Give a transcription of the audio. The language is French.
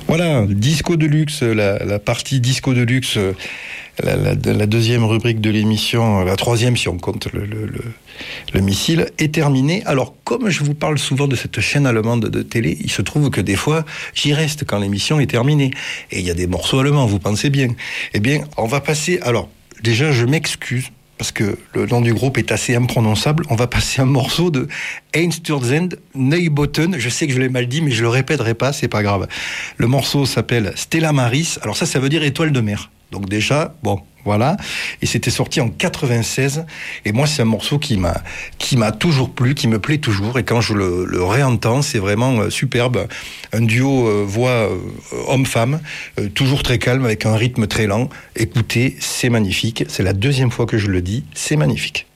Voilà, Disco de luxe, la partie Disco de luxe, la deuxième rubrique de l'émission, la troisième si on compte le missile, est terminée. Alors, comme je vous parle souvent de cette chaîne allemande de télé, il se trouve que des fois, j'y reste quand l'émission est terminée. Et il y a des morceaux allemands, vous pensez bien. Eh bien, on va passer... Alors, déjà, je m'excuse, parce que le nom du groupe est assez imprononçable. On va passer un morceau de Einstürzend Neubotten. Je sais que je l'ai mal dit, mais je le répéterai pas, c'est pas grave. Le morceau s'appelle Stella Maris. Alors ça veut dire étoile de mer. Donc déjà, bon, voilà. Et c'était sorti en 96. Et moi, c'est un morceau qui m'a toujours plu, qui me plaît toujours. Et quand je le réentends, c'est vraiment superbe. Un duo voix homme-femme, toujours très calme, avec un rythme très lent. Écoutez, c'est magnifique. C'est la deuxième fois que je le dis. C'est magnifique.